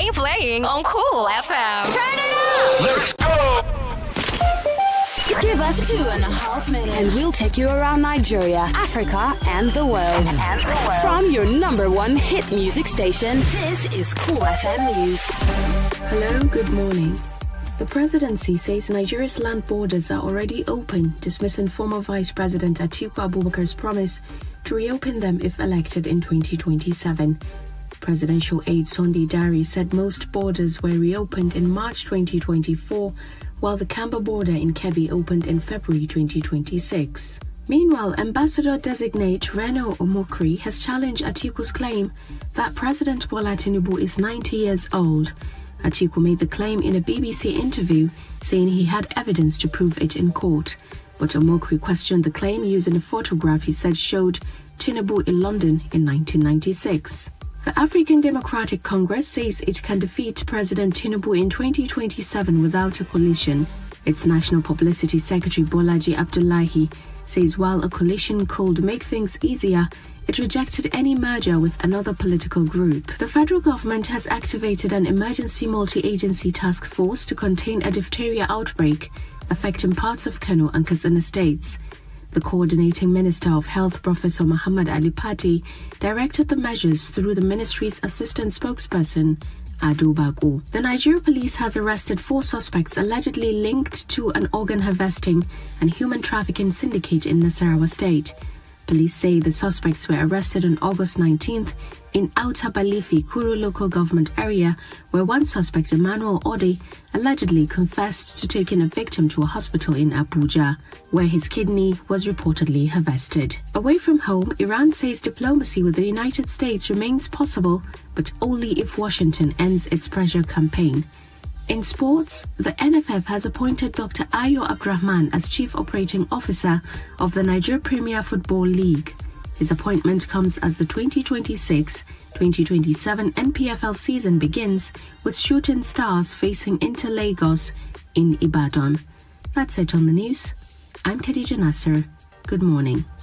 Only playing on Cool FM. Turn it up! Let's go! Give us 2.5 minutes and we'll take you around Nigeria, Africa, and the world. From your number one hit music station, this is Cool FM News. Hello, good morning. The presidency says Nigeria's land borders are already open, dismissing former Vice President Atiku Abubakar's promise to reopen them if elected in 2027. Presidential aide Sunday Dari said most borders were reopened in March 2024, while the Kamba border in Kebbi opened in February 2026. Meanwhile, Ambassador-designate Reno Omokri has challenged Atiku's claim that President Bola Tinubu is 90 years old. Atiku made the claim in a BBC interview, saying he had evidence to prove it in court. But Omokri questioned the claim using a photograph he said showed Tinubu in London in 1996. The African Democratic Congress says it can defeat President Tinubu in 2027 without a coalition. Its National Publicity Secretary Bolaji Abdullahi says while a coalition could make things easier, it rejected any merger with another political group. The federal government has activated an emergency multi-agency task force to contain a diphtheria outbreak affecting parts of Kano and Katsina states. The coordinating Minister of Health, Professor Muhammad Ali Pati, directed the measures through the ministry's assistant spokesperson, Ado Bago. The Nigeria police has arrested 4 suspects allegedly linked to an organ harvesting and human trafficking syndicate in Nasarawa State. Police say the suspects were arrested on August 19th in Outer Balifi, Kuru local government area, where one suspect, Emmanuel Ode, allegedly confessed to taking a victim to a hospital in Abuja, where his kidney was reportedly harvested. Away from home, Iran says diplomacy with the United States remains possible, but only if Washington ends its pressure campaign. In sports, the NFF has appointed Dr. Ayo Abdurrahman as Chief Operating Officer of the Nigeria Premier Football League. His appointment comes as the 2026-2027 NPFL season begins with Shooting Stars facing Inter Lagos in Ibadan. That's it on the news. I'm Khadija Nasser. Good morning.